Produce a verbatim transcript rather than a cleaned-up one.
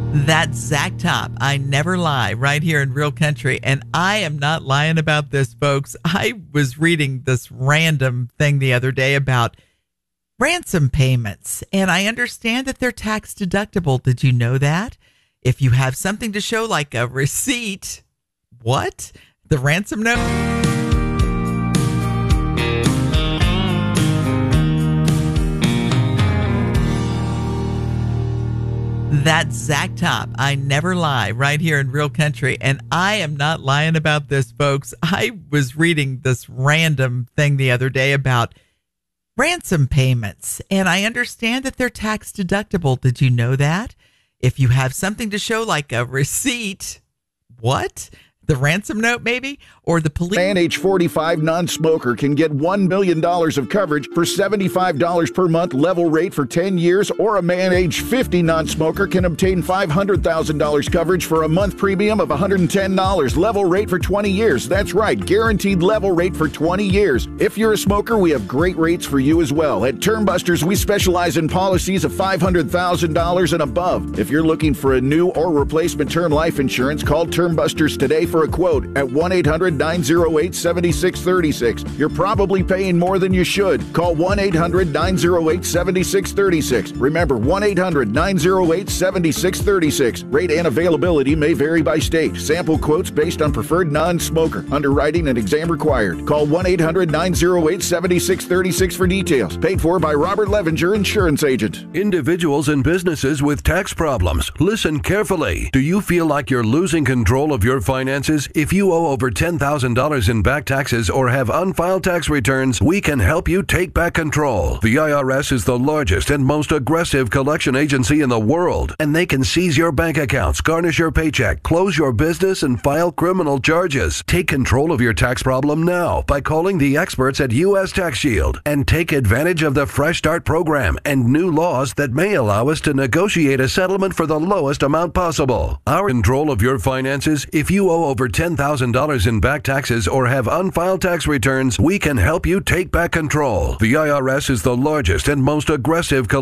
That's Zach Top. I never lie, right here in Real Country. And I am not lying about this, folks. I was reading this random thing the other day about ransom payments, and I understand that they're tax deductible. Did you know that? If you have something to show, like a receipt, what? The ransom note? That's Zach Top. I never lie, right here in Real Country. And I am not lying about this, folks. I was reading this random thing the other day about ransom payments, and I understand that they're tax deductible. Did you know that? If you have something to show, like a receipt, what? The ransom note, maybe? Or the police? Man age forty-five non-smoker can get one million dollars of coverage for seventy-five dollars per month level rate for ten years, or a man age fifty non-smoker can obtain five hundred thousand dollars coverage for a month premium of one hundred ten dollars level rate for twenty years. That's right, guaranteed level rate for twenty years. If you're a smoker, we have great rates for you as well. At Termbusters, we specialize in policies of five hundred thousand dollars and above. If you're looking for a new or replacement term life insurance, call Termbusters today for a quote at one eight hundred nine oh eight seven six three six. You're probably paying more than you should. Call one eight hundred nine oh eight seven six three six. Remember, one eight hundred nine oh eight seven six three six. Rate and availability may vary by state. Sample quotes based on preferred non-smoker. Underwriting and exam required. Call one eight hundred nine oh eight seven six three six for details. Paid for by Robert Levenger, Insurance Agent. Individuals and businesses with tax problems, listen carefully. Do you feel like you're losing control of your finances? If you owe over ten thousand dollars in back taxes or have unfiled tax returns, we can help you take back control. The I R S is the largest and most aggressive collection agency in the world, and they can seize your bank accounts, garnish your paycheck, close your business, and file criminal charges. Take control of your tax problem now by calling the experts at U S Tax Shield and take advantage of the Fresh Start program and new laws that may allow us to negotiate a settlement for the lowest amount possible. Our control of your finances, if you owe over ten thousand dollars in back taxes or have unfiled tax returns, we can help you take back control. The I R S is the largest and most aggressive